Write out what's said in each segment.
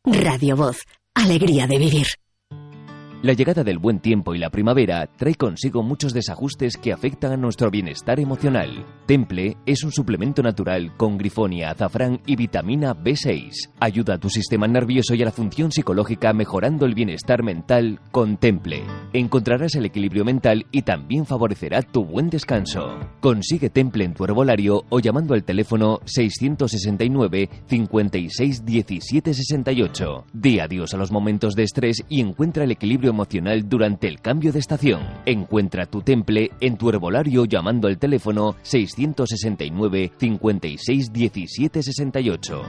Radio Voz, alegría de vivir. La llegada del buen tiempo y la primavera trae consigo muchos desajustes que afectan a nuestro bienestar emocional. Temple es un suplemento natural con grifonia, azafrán y vitamina B6. Ayuda a tu sistema nervioso y a la función psicológica mejorando el bienestar mental con Temple. Encontrarás el equilibrio mental y también favorecerá tu buen descanso. Consigue Temple en tu herbolario o llamando al teléfono 669 56 17 68. Di adiós a los momentos de estrés y encuentra el equilibrio emocional durante el cambio de estación. Encuentra tu Temple en tu herbolario llamando al teléfono 669 56 17 68.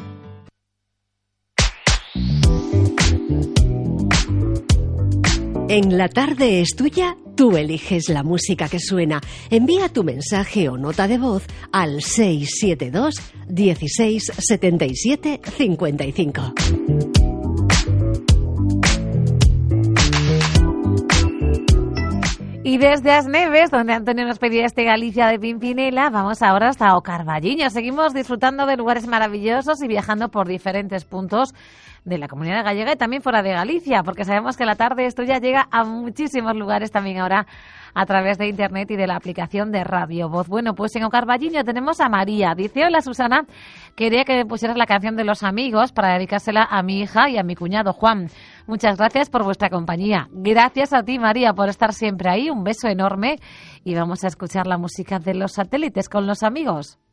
En La Tarde es Tuya, tú eliges la música que suena. Envía tu mensaje o nota de voz al 672 16 77 55. Y desde As Neves, donde Antonio nos pedía Galicia de Pimpinela, vamos ahora hasta O Carballiño. Seguimos disfrutando de lugares maravillosos y viajando por diferentes puntos de la comunidad gallega y también fuera de Galicia, porque sabemos que La Tarde es Tuya llega a muchísimos lugares también ahora a través de internet y de la aplicación de Radio Voz. Bueno, pues en O Carballiño tenemos a María. Dice: hola Susana, quería que me pusieras la canción de Los Amigos para dedicársela a mi hija y a mi cuñado Juan. Muchas gracias por vuestra compañía. Gracias a ti, María, por estar siempre ahí. Un beso enorme y vamos a escuchar la música de Los Satélites con Los Amigos.